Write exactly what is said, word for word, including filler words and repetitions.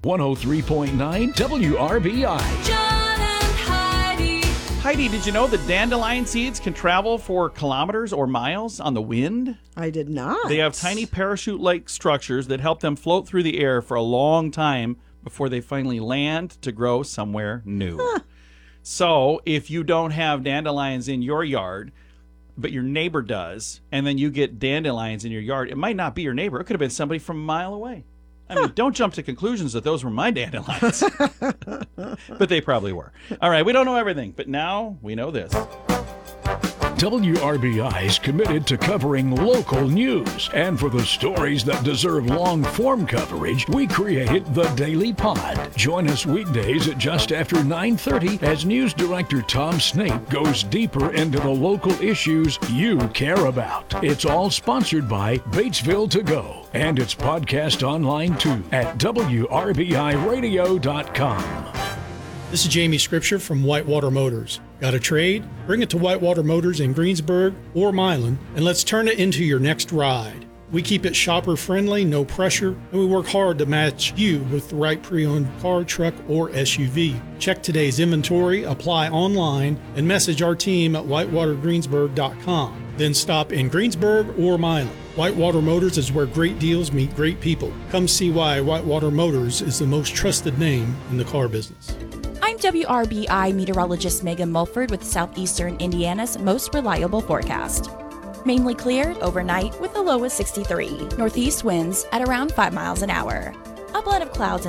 one oh three point nine W R B I. John and Heidi. Heidi, did you know that dandelion seeds can travel for kilometers or miles on the wind? I did not. They have tiny parachute-like structures that help them float through the air for a long time before they finally land to grow somewhere new. Huh. So if you don't have dandelions in your yard, but your neighbor does, and then you get dandelions in your yard, it might not be your neighbor. It could have been somebody from a mile away. I mean, don't jump to conclusions that those were my dandelions. But they probably were. All right, we don't know everything, but now we know this. W R B I is committed to covering local news. And for the stories that deserve long-form coverage, we created the Daily Pod. Join us weekdays at just after nine thirty as News Director Tom Snape goes deeper into the local issues you care about. It's all sponsored by Batesville To Go. And it's podcast online too at W R B I radio dot com. This is Jamie Scripture from Whitewater Motors. Got a trade? Bring it to Whitewater Motors in Greensburg or Milan, and let's turn it into your next ride. We keep it shopper friendly, no pressure, and we work hard to match you with the right pre-owned car, truck, or S U V. Check today's inventory, apply online, and message our team at whitewater greensburg dot com. Then stop in Greensburg or Milan. Whitewater Motors is where great deals meet great people. Come see why Whitewater Motors is the most trusted name in the car business. I'm W R B I meteorologist Megan Mulford with Southeastern Indiana's most reliable forecast. Mainly clear overnight with a low of sixty-three. Northeast winds at around five miles an hour. A blend of clouds